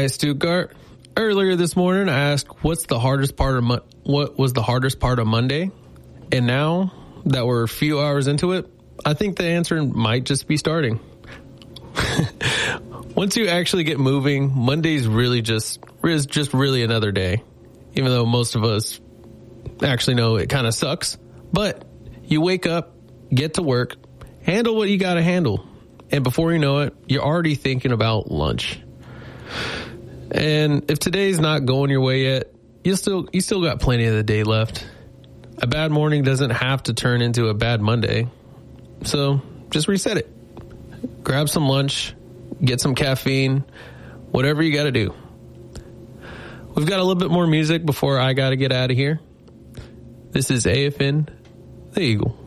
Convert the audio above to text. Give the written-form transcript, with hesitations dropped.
Hi, Stuttgart. Earlier this morning, I asked what was the hardest part of Monday, and now that we're a few hours into it, I think the answer might just be starting. Once you actually get moving, Monday's is just really another day, even though most of us actually know it kind of sucks. But you wake up, get to work, handle what you got to handle, and before you know it, you're already thinking about lunch. And if today's not going your way yet, you still got plenty of the day left. A bad morning doesn't have to turn into a bad Monday. So just reset it. Grab some lunch, get some caffeine, whatever you got to do. We've got a little bit more music before I got to get out of here. This is AFN, the Eagle.